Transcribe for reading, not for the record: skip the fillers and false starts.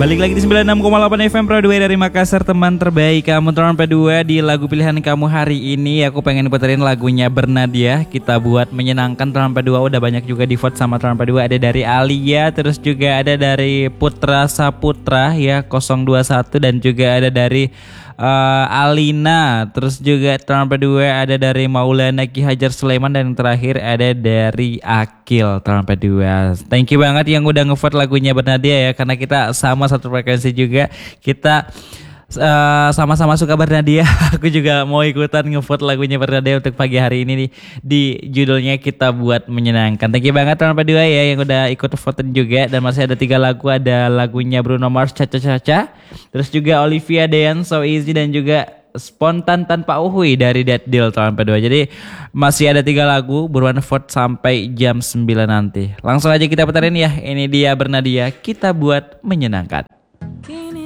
Balik lagi di 96,8 FM Pro 2 dari Makassar, teman terbaik kamu Trompe 2. Di lagu pilihan kamu hari ini aku pengen puterin lagunya Bernadia. Kita buat menyenangkan Trompe 2. Udah banyak juga di vote sama Trompe 2. Ada dari Alia, terus juga ada dari Putra Saputra ya 021, dan juga ada dari Alina, terus juga Trompe 2 ada dari Maulana Ki Hajar Sulaiman, dan yang terakhir ada dari Akil Trompe 2. Thank you banget yang udah ngevote lagunya Bernadia ya, karena kita sama satu frekuensi juga. Kita sama-sama suka Bernadia. Aku juga mau ikutan ngevote lagunya Bernadia untuk pagi hari ini nih. Di judulnya Kita Buat Menyenangkan. Thank you banget Trompe 2 ya yang udah ikut voting juga. Dan masih ada 3 lagu. Ada lagunya Bruno Mars Caca Caca, terus juga Olivia Dean So Easy, dan juga Spontan Tanpa Uhui dari Dead Deal Trompe 2. Jadi masih ada 3 lagu. Buruan vote sampai jam 9 nanti. Langsung aja kita puterin ya. Ini dia Bernadia, Kita Buat Menyenangkan.